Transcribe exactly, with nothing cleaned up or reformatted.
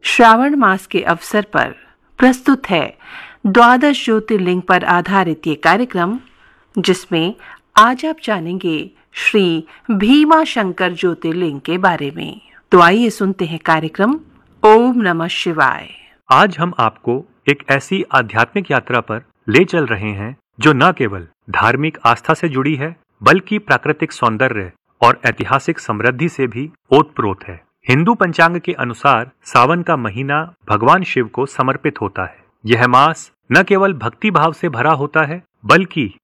श्रावण मास के अवसर पर प्रस्तुत है द्वादश ज्योतिर्लिंग पर आधारित ये कार्यक्रम, जिसमें आज आप जानेंगे श्री भीमा शंकर ज्योतिर्लिंग के बारे में। तो आइए सुनते हैं कार्यक्रम ओम नमः शिवाय। आज हम आपको एक ऐसी आध्यात्मिक यात्रा पर ले चल रहे हैं जो न केवल धार्मिक आस्था से जुड़ी है, बल्कि प्राकृतिक सौंदर्य और ऐतिहासिक समृद्धि से भी ओतप्रोत है। हिंदू पंचांग के अनुसार सावन का महीना भगवान शिव को समर्पित होता है। यह मास न केवल भक्ति भाव से भरा होता है, बल्कि